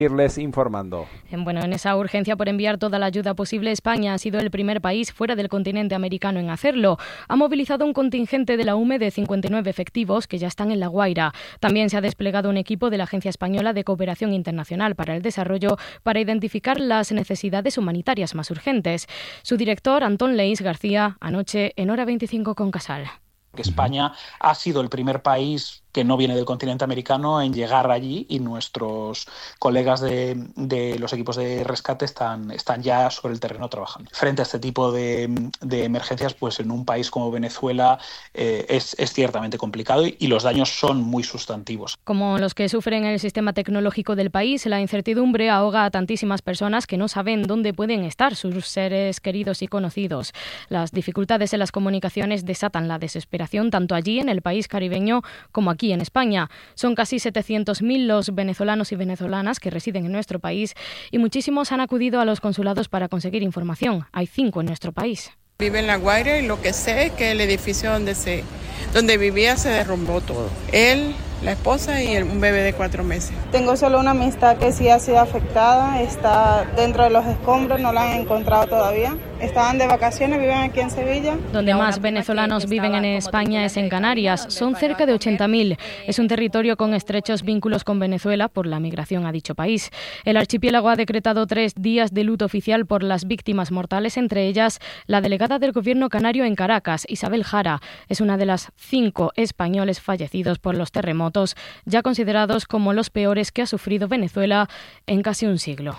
irles informando. Bueno, en esa urgencia por enviar toda la ayuda posible, España ha sido el primer país fuera del continente americano en hacerlo. Ha movilizado un contingente de la UME de 59 efectivos que ya están en La Guaira. También se ha desplegado un equipo de la Agencia Española de Cooperación Internacional para el Desarrollo para identificar las necesidades humanitarias más urgentes. Su director, Antón Leís García, anoche en Hora 25 con Casal. España ha sido el primer país que no viene del continente americano en llegar allí, y nuestros colegas de los equipos de rescate están ya sobre el terreno trabajando. Frente a este tipo de emergencias, pues en un país como Venezuela es ciertamente complicado y los daños son muy sustantivos. Como los que sufren el sistema tecnológico del país, la incertidumbre ahoga a tantísimas personas que no saben dónde pueden estar sus seres queridos y conocidos. Las dificultades en las comunicaciones desatan la desesperación tanto allí en el país caribeño como aquí en España. Son casi 700.000 los venezolanos y venezolanas que residen en nuestro país y muchísimos han acudido a los consulados para conseguir información. Hay 5 en nuestro país. Vive en La Guaira y lo que sé es que el edificio donde vivía se derrumbó todo. Él, la esposa y un bebé de 4 meses. Tengo solo una amistad que sí ha sido afectada, está dentro de los escombros, no la han encontrado todavía. Estaban de vacaciones, viven aquí en Sevilla. Donde más venezolanos viven en España es en Canarias, son cerca de 80.000. Es un territorio con estrechos vínculos con Venezuela por la migración a dicho país. El archipiélago ha decretado 3 días de luto oficial por las víctimas mortales, entre ellas la delegada del gobierno canario en Caracas, Isabel Jara. Es una de las 5 españoles fallecidos por los terremotos, ya considerados como los peores que ha sufrido Venezuela en casi un siglo.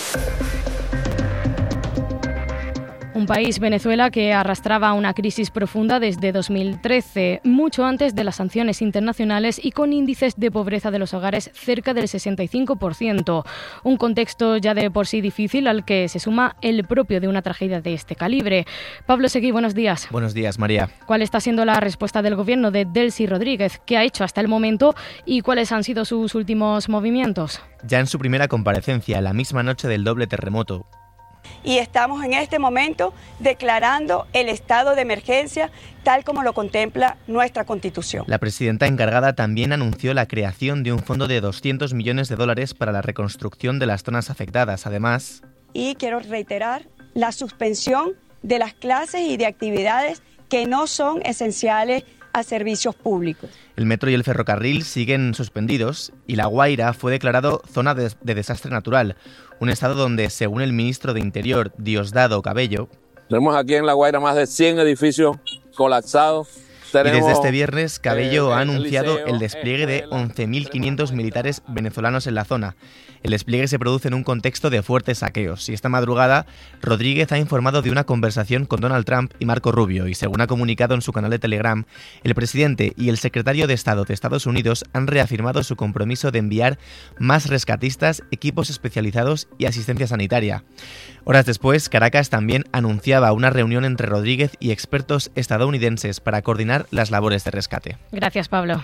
Un país, Venezuela, que arrastraba una crisis profunda desde 2013, mucho antes de las sanciones internacionales y con índices de pobreza de los hogares cerca del 65%. Un contexto ya de por sí difícil al que se suma el propio de una tragedia de este calibre. Pablo Seguí, buenos días. Buenos días, María. ¿Cuál está siendo la respuesta del gobierno de Delcy Rodríguez? ¿Qué ha hecho hasta el momento y cuáles han sido sus últimos movimientos? Ya en su primera comparecencia, la misma noche del doble terremoto, y estamos en este momento declarando el estado de emergencia tal como lo contempla nuestra Constitución. La presidenta encargada también anunció la creación de un fondo de $200 millones para la reconstrucción de las zonas afectadas. Además, y quiero reiterar la suspensión de las clases y de actividades que no son esenciales a servicios públicos. El metro y el ferrocarril siguen suspendidos y La Guaira fue declarado zona de desastre natural, un estado donde, según el ministro de Interior, Diosdado Cabello, tenemos aquí en La Guaira más de 100 edificios colapsados. Y desde este viernes, Cabello ha anunciado el despliegue de 11.500 militares venezolanos en la zona. El despliegue se produce en un contexto de fuertes saqueos. Y esta madrugada, Rodríguez ha informado de una conversación con Donald Trump y Marco Rubio. Y según ha comunicado en su canal de Telegram, el presidente y el secretario de Estado de Estados Unidos han reafirmado su compromiso de enviar más rescatistas, equipos especializados y asistencia sanitaria. Horas después, Caracas también anunciaba una reunión entre Rodríguez y expertos estadounidenses para coordinar las labores de rescate. Gracias, Pablo.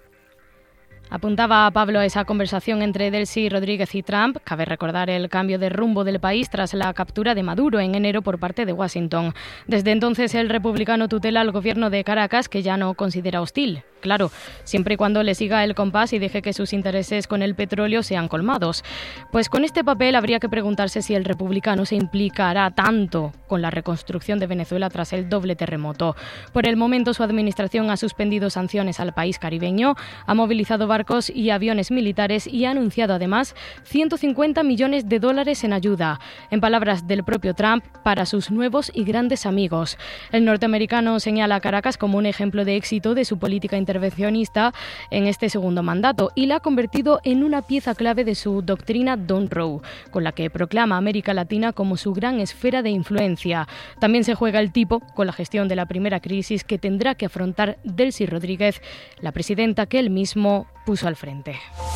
Apuntaba a Pablo esa conversación entre Delcy Rodríguez y Trump. Cabe recordar el cambio de rumbo del país tras la captura de Maduro en enero por parte de Washington. Desde entonces el republicano tutela al gobierno de Caracas, que ya no considera hostil. Claro, siempre y cuando le siga el compás y deje que sus intereses con el petróleo sean colmados. Pues con este papel habría que preguntarse si el republicano se implicará tanto con la reconstrucción de Venezuela tras el doble terremoto. Por el momento su administración ha suspendido sanciones al país caribeño, ha movilizado barcos y aviones militares y ha anunciado además $150 millones en ayuda, en palabras del propio Trump, para sus nuevos y grandes amigos. El norteamericano señala a Caracas como un ejemplo de éxito de su política intervencionista en este segundo mandato y la ha convertido en una pieza clave de su doctrina Don't Row, con la que proclama a América Latina como su gran esfera de influencia. También se juega el tipo con la gestión de la primera crisis que tendrá que afrontar Delcy Rodríguez, la presidenta que él mismo puso al frente.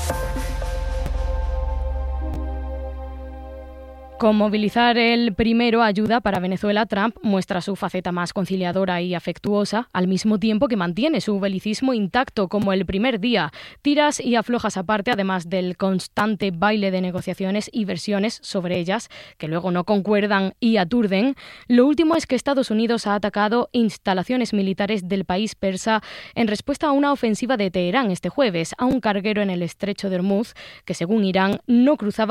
Con movilizar el primero ayuda para Venezuela, Trump muestra su faceta más conciliadora y afectuosa, al mismo tiempo que mantiene su belicismo intacto como el primer día. Tiras y aflojas aparte, además del constante baile de negociaciones y versiones sobre ellas, que luego no concuerdan y aturden. Lo último es que Estados Unidos ha atacado instalaciones militares del país persa en respuesta a una ofensiva de Teherán este jueves a un carguero en el estrecho de Hormuz, que según Irán no cruzaba